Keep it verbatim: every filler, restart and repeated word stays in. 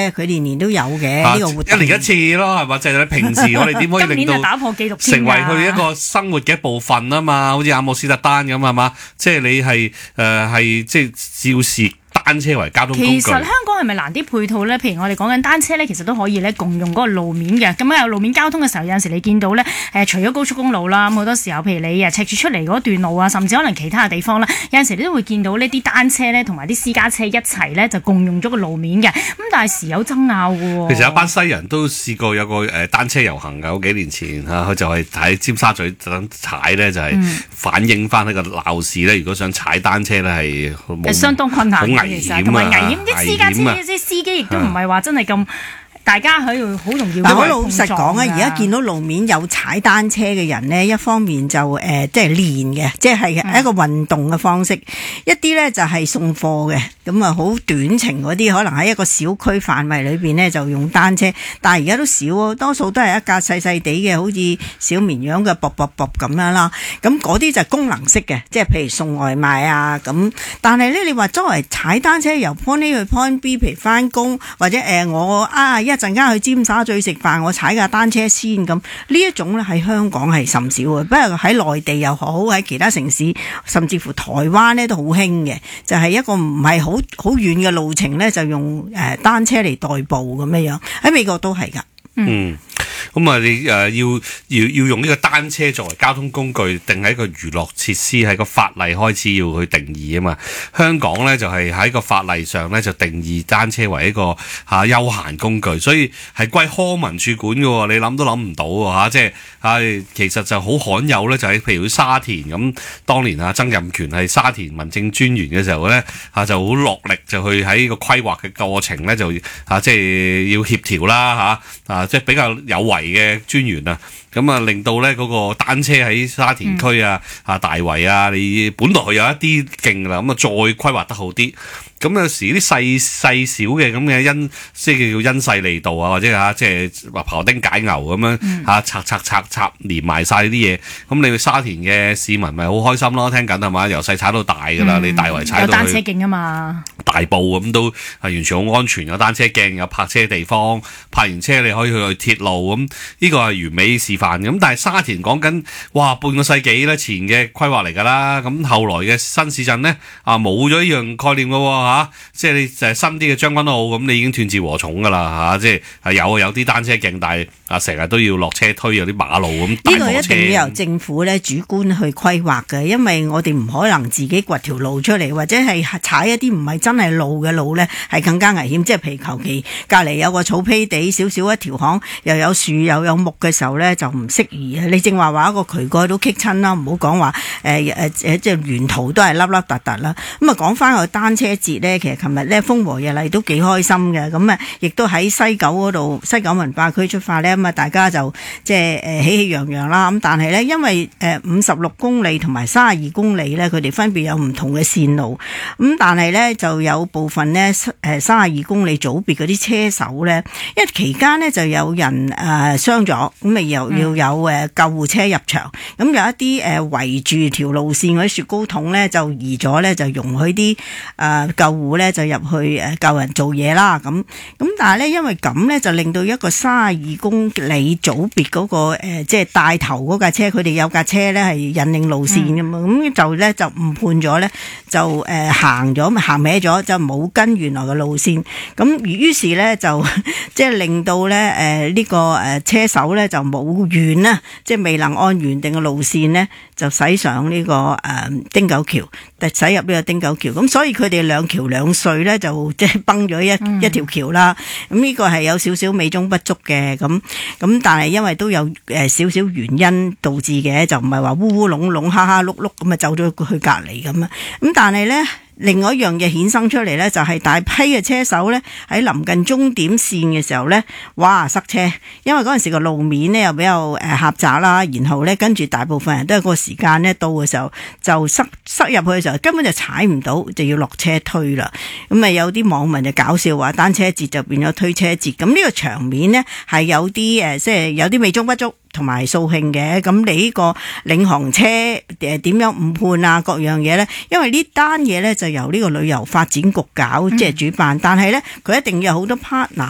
咧，佢年年都有嘅呢、啊、個活動， 一年一次咯，係嘛？就係、是、你平時我哋點可以令到打破紀錄成為佢一個生活嘅一部分啊嘛？好似阿姆斯特丹咁係嘛？即係你係誒係即係照視單車為交通工具。 其實香港係咪難啲配套咧？譬如我哋講緊單車咧，其實都可以咧共用嗰個路面嘅。咁有路面交通嘅時候，有陣時你見到咧，誒除咗高速公路啦，咁好多時候譬如你誒赤柱出嚟嗰段路啊，甚至可能其他嘅地方啦，有陣時你都會見到呢啲單車咧同埋啲私家車一齊咧就共用咗個路面嘅。咁但係時有爭拗嘅喎。 其實一班西人都試過有個誒單車遊行嘅，好幾年前嚇，佢就係喺尖沙咀等踩咧，就係反映翻呢個鬧市咧。如果想踩單車咧係相當困難， 好危險啊， 同埋危險啲私家車啲司機亦都唔係話真係咁。大家喺度好容易。 但我老實講啊，而家見到路面有踩單車嘅人呢，一方面就誒、呃、即係練嘅，即係一個運動嘅方式；嗯、一啲呢就係送貨嘅，咁啊好短程嗰啲，可能喺一個小區範圍裏邊呢就用單車。但係而家都少啊，多數都係一架細細地嘅，好似小綿羊嘅卜卜卜咁樣啦。咁嗰啲就係功能式嘅，即係譬如送外賣啊咁。但係呢，你話作為踩單車由 point A 去 point B， 譬如翻工或者誒、呃、我啊一陣間去尖沙咀食飯，我踩架單車先咁，呢一種咧喺香港係甚少嘅，不過喺內地又好，喺其他城市甚至乎台灣咧都好興嘅，就係、是、一個唔係好好遠嘅路程咧，就用誒、呃、單車嚟代步咁樣樣，喺美國都係㗎。 嗯，咁啊，你誒要要要用呢個單車作為交通工具，定係一個娛樂設施，喺個法例開始要去定義啊嘛。香港咧就係喺個法例上咧就定義單車為一個嚇、啊、休閒工具，所以係歸康文署管嘅喎。你諗都諗唔到喎嚇，即係係其實就好罕有咧，就喺譬如沙田咁，當年啊曾蔭權係沙田民政專員嘅時候咧嚇就好落力就去喺個規劃嘅過程咧就嚇即係要協調啦嚇啊。即係比較有為嘅專員啊，咁啊令到咧嗰個單車喺沙田區啊、啊、嗯、大圍啊，你本來有一啲勁啦，咁啊再規劃得好啲。咁有時啲細細小嘅咁嘅因，即係叫因勢利導啊，或者嚇即係話庖丁解牛咁樣嚇、嗯啊、拆拆拆拆連埋晒呢啲嘢，咁你去沙田嘅市民咪好開心咯？聽緊係嘛？由細踩到大㗎啦、嗯，你大圍踩到去有單車徑啊嘛，大埔咁都係完全好安全，有單車徑，有泊車地方，泊完車你可以去鐵路咁，呢個係完美示範。咁但係沙田講緊哇半個世紀咧前嘅規劃嚟㗎啦，咁後來嘅新市鎮咧啊冇咗呢樣概念㗎喎。啊、即係你就係新啲嘅將軍澳咁，你已經斷截禾蟲噶啦嚇！即係係有有啲單車徑，但係啊成日都要落車推，有啲馬路咁。呢、這個一定要由政府咧主觀去規劃嘅，因為我哋唔可能自己掘條路出嚟，或者係踩一啲唔係真係路嘅路咧，係更加危險。即係譬如求其隔離有個草坯地少少一條巷，又有樹又有木嘅時候咧，就唔適宜啊！你正話話一個渠蓋都棘親啦，唔好講話誒誒誒，即係沿途都係凹凹凸凸啦。咁啊講翻個單車節。其實琴日咧風和日麗都幾開心嘅，咁啊亦都喺西九嗰度西九文化區出發咧，咁啊大家就即係誒喜氣洋洋啦。咁但係咧，因為誒五十六公里同埋三十二公里咧，佢哋分別有唔同嘅線路。咁但係咧就有部分咧誒三十二公里組別嗰啲車手咧，因為期間咧就有人誒傷咗，咁咪又要有誒救護車入場。咁有一啲誒圍住條路線嗰啲雪糕筒咧就移咗咧，就容許啲誒救護咧就入去誒救人做嘢啦，咁咁但係咧因為咁咧就令到一個三十二公里組別嗰個誒即係帶頭嗰架車，佢哋有架車咧係引領路線㗎嘛，咁、嗯、就咧就誤判咗咧，就誒行咗行歪咗，就冇跟原來嘅路線，咁於是咧就即係令到咧誒呢個誒車手咧就冇緣啦，即係未能按原定嘅路線咧就駛上呢個誒汀九橋，就駛入呢個汀九橋，咁所以佢哋兩橋兩隧咧就即係崩咗一、嗯、一條橋啦，咁呢個係有少少美中不足嘅，咁咁但係因為都有誒少少原因導致嘅，就唔係話烏烏籠籠哈哈碌碌咁啊走咗去隔離咁啊，咁但係咧。另外一樣嘢衍生出嚟咧，就係大批嘅車手咧喺臨近終點線嘅時候咧，哇塞車！因為嗰陣時個路面咧又比較誒狹窄啦，然後咧跟住大部分人都係個時間咧到嘅時候就塞塞入去嘅時候，根本就踩唔到，就要落車推啦。咁啊有啲網民就搞笑話單車節就變咗推車節，咁呢個場面咧係有啲誒，即係有啲美中不足。同埋掃興嘅，咁你呢個領航車誒點樣誤判啊？各樣嘢咧，因為呢單嘢咧就由呢個旅遊發展局搞，即係主辦，但係咧佢一定要有好多 partner